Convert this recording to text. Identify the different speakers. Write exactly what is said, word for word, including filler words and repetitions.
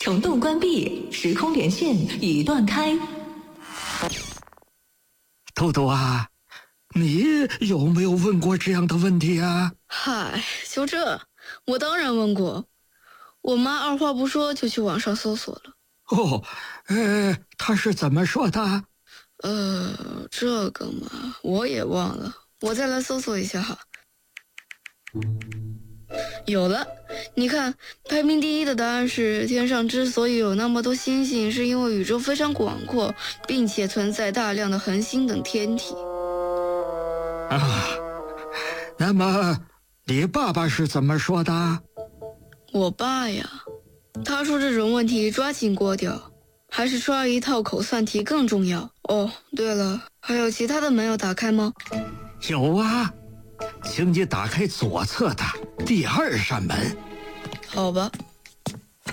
Speaker 1: 虫洞关闭，时空连线已断开。
Speaker 2: 豆豆啊，你有没有问过这样的问题啊？
Speaker 3: 嗨，就这，我当然问过。我妈二话不说就去网上搜索了。
Speaker 2: 哦，呃，她是怎么说的？
Speaker 3: 呃，这个嘛，我也忘了，我再来搜索一下哈。有了，你看，排名第一的答案是天上之所以有那么多星星，是因为宇宙非常广阔，并且存在大量的恒星等天体。
Speaker 2: 啊，那么你爸爸是怎么说的？
Speaker 3: 我爸呀，他说这种问题抓紧过掉，还是刷一套口算题更重要。哦，对了，还有其他的门要打开吗？
Speaker 2: 有啊，请你打开左侧的第二扇门。
Speaker 3: 好吧。